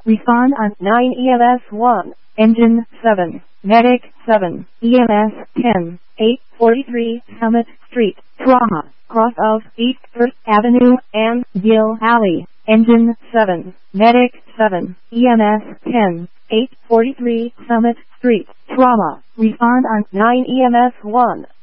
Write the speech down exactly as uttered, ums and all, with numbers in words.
Respond on nine E M S one. Engine seven. Medic seven. E M S ten. eight forty-three Summit Street. Trauma. Cross of East First Avenue and Gill Alley. Engine seven. Medic seven. E M S ten. eight forty-three Summit Street. Trauma. Respond on nine E M S one.